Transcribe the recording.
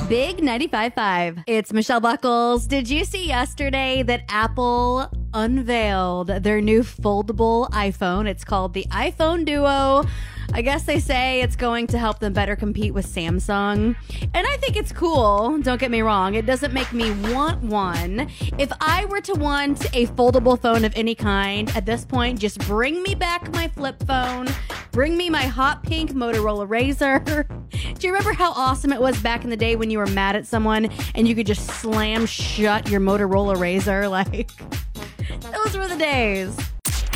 Big 95.5. It's Michelle Buckles. Did you see yesterday that Apple unveiled their new foldable iPhone? It's called the iPhone Duo. I guess they say it's going to help them better compete with Samsung. And I think it's cool. Don't get me wrong. It doesn't make me want one. If I were to want a foldable phone of any kind, at this point, just bring me back my flip phone. Bring me my hot pink Motorola Razr. Do you remember how awesome it was back in the day when you were mad at someone and you could just slam shut your Motorola Razr? Like, those were the days.